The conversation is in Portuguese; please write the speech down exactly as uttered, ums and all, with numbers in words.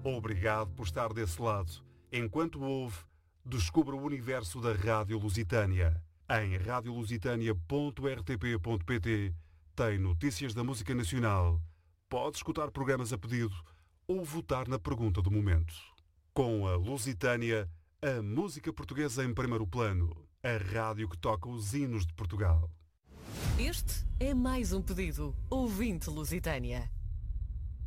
Obrigado por estar desse lado. Enquanto ouve, descubra o universo da Rádio Lusitânia. Em radio lusitânia ponto r t p ponto p t tem notícias da música nacional, pode escutar programas a pedido ou votar na pergunta do momento. Com a Lusitânia, a música portuguesa em primeiro plano. A rádio que toca os hinos de Portugal. Este é mais um pedido. Ouvinte Lusitânia.